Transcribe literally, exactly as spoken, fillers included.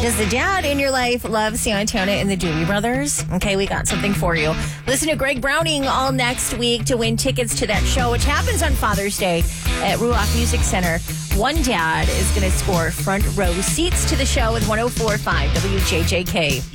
Does the dad in your life love Santana and the Doobie Brothers? Okay, we got something for you. Listen to Greg Browning all next week to win tickets to that show, which happens on Father's Day at Ruach Music Center. One dad is going to score front row seats to the show with one oh four point five W J J K.